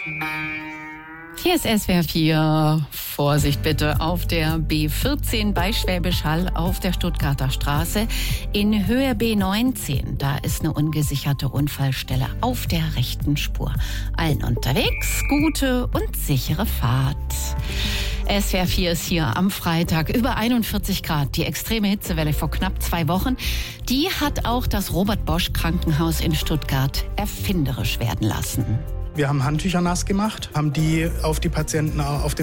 Hier ist SWR 4. Vorsicht bitte auf der B14 bei Schwäbisch Hall auf der Stuttgarter Straße. In Höhe B19, da ist eine ungesicherte Unfallstelle auf der rechten Spur. Allen unterwegs, gute und sichere Fahrt. SWR 4 ist hier am Freitag. Über 41 Grad. Die extreme Hitzewelle vor knapp 2 Wochen, die hat auch das Robert-Bosch-Krankenhaus in Stuttgart erfinderisch werden lassen. Wir haben Handtücher nass gemacht, haben die auf den Patienten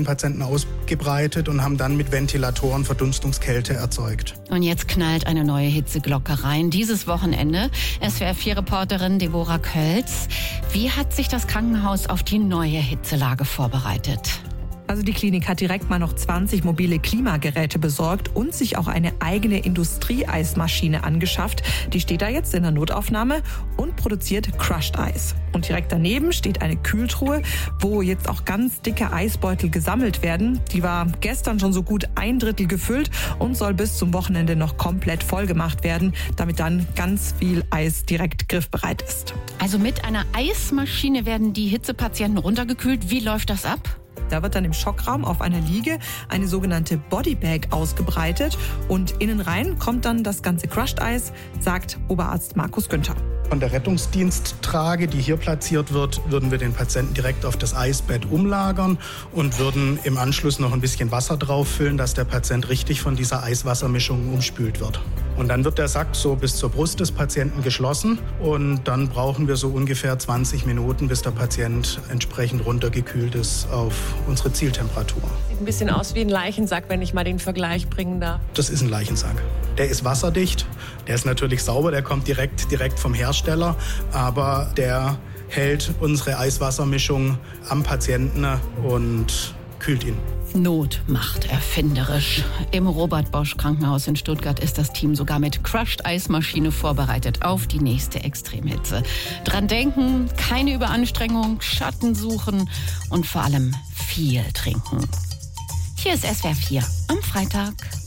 ausgebreitet und haben dann mit Ventilatoren Verdunstungskälte erzeugt. Und jetzt knallt eine neue Hitzeglocke rein. Dieses Wochenende SWR4-Reporterin Deborah Kölz. Wie hat sich das Krankenhaus auf die neue Hitzelage vorbereitet? Also die Klinik hat direkt mal noch 20 mobile Klimageräte besorgt und sich auch eine eigene Industrieeismaschine angeschafft. Die steht da jetzt in der Notaufnahme und produziert Crushed Eis. Und direkt daneben steht eine Kühltruhe, wo jetzt auch ganz dicke Eisbeutel gesammelt werden. Die war gestern schon so gut 1/3 gefüllt und soll bis zum Wochenende noch komplett voll gemacht werden, damit dann ganz viel Eis direkt griffbereit ist. Also mit einer Eismaschine werden die Hitzepatienten runtergekühlt. Wie läuft das ab? Da wird dann im Schockraum auf einer Liege eine sogenannte Bodybag ausgebreitet und innen rein kommt dann das ganze Crushed Eis, sagt Oberarzt Markus Günther. Von der Rettungsdiensttrage, die hier platziert wird, würden wir den Patienten direkt auf das Eisbett umlagern und würden im Anschluss noch ein bisschen Wasser drauf füllen, dass der Patient richtig von dieser Eiswassermischung umspült wird. Und dann wird der Sack so bis zur Brust des Patienten geschlossen und dann brauchen wir so ungefähr 20 Minuten, bis der Patient entsprechend runtergekühlt ist auf unsere Zieltemperatur. Sieht ein bisschen aus wie ein Leichensack, wenn ich mal den Vergleich bringen darf. Das ist ein Leichensack. Der ist wasserdicht, der ist natürlich sauber, der kommt direkt vom Hersteller, aber der hält unsere Eiswassermischung am Patienten und kühlt ihn. Not macht erfinderisch. Im Robert-Bosch-Krankenhaus in Stuttgart ist das Team sogar mit Crushed-Eismaschine vorbereitet auf die nächste Extremhitze. Dran denken, keine Überanstrengung, Schatten suchen und vor allem viel trinken. Hier ist SWR 4 am Freitag.